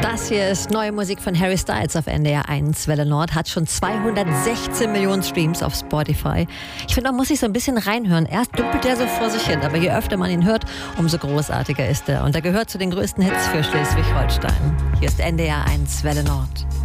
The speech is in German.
Das hier ist neue Musik von Harry Styles auf NDR 1 Welle Nord. Hat schon 216 Millionen Streams auf Spotify. Ich finde, man muss sich so ein bisschen reinhören. Erst dümpelt er so vor sich hin, aber je öfter man ihn hört, umso großartiger ist er. Und er gehört zu den größten Hits für Schleswig-Holstein. Hier ist NDR 1 Welle Nord.